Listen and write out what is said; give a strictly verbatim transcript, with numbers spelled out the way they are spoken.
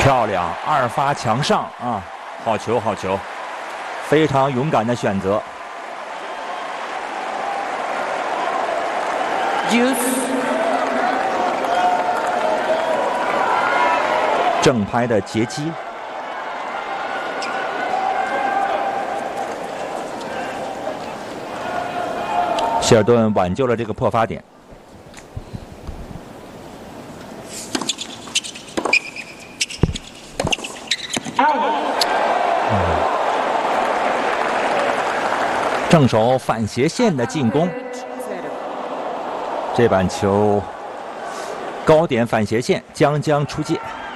漂亮，二发墙上啊！好球，好球，非常勇敢的选择。正拍的截击。希尔顿挽救了这个破发点。 正手反斜线的进攻，这板球高点反斜线，将将出界。